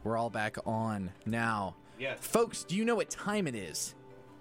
We're all back on now. Yes. Folks, do you know what time it is?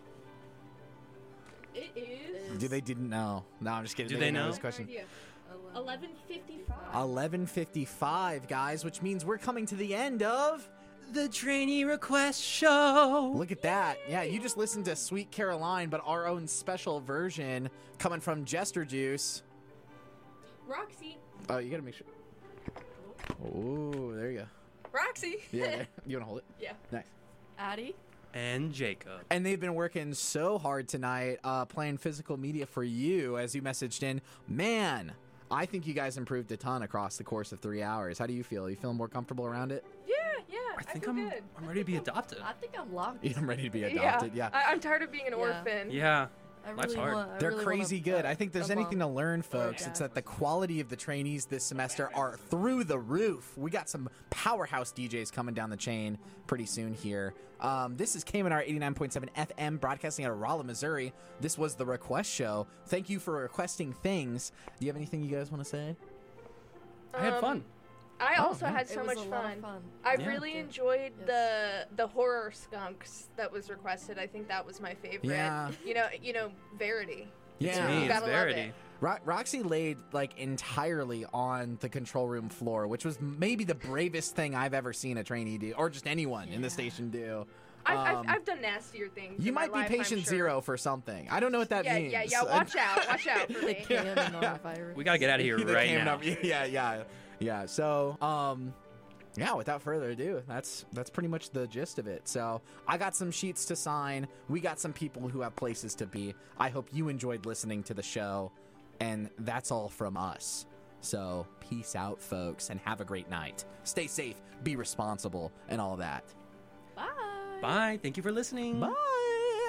It is. Didn't know. No, I'm just kidding. Do they know? This question. 11:55. 11:55, guys, which means we're coming to the end of The Trainee Request Show. Look at that. Yeah, you just listened to Sweet Caroline, but our own special version coming from Jester Juice. Roxy. Oh, you gotta make sure. Oh, there you go. Roxy. Yeah, there. You wanna hold it? Yeah. Nice. Addie. And Jacob. And they've been working so hard tonight, playing physical media for you, as you messaged in. Man, I think you guys improved a ton across the course of 3 hours. How do you feel? You feeling more comfortable around it? Yeah. I think feel I'm good. ready to be adopted. I think I'm locked. I'm ready to be adopted. Yeah. I'm tired of being an Yeah. orphan. Yeah. I Life's really hard. want. I They're really crazy want good. I think there's a anything to mom. learn, folks. dad. It's that the quality of the trainees this semester are through the roof. We got some powerhouse DJs coming down the chain pretty soon here. This is KMNR 89.7 FM, broadcasting out of Rolla, Missouri. This was the Request Show. Thank you for requesting things. Do you have anything you guys want to say? I had fun. I also yeah. had so It was much a lot of fun. fun. I Yeah. really enjoyed the horror skunks that was requested. I think that was my favorite. Yeah. You know, Verity. Yeah. It's me. It's Gotta love Verity. it. Roxy laid like entirely on the control room floor, which was maybe the bravest thing I've ever seen a trainee do, or just anyone in the station do. I've done nastier things. You in my might be life, I'm patient sure. zero for something. I don't know what that Yeah, means. yeah. Watch out for me. Coronavirus. We got to get out of here They right came now. up- yeah. So, yeah, without further ado, that's pretty much the gist of it. So I got some sheets to sign. We got some people who have places to be. I hope you enjoyed listening to the show. And that's all from us. So peace out, folks, and have a great night. Stay safe, be responsible, and all that. Bye. Bye. Thank you for listening. Bye.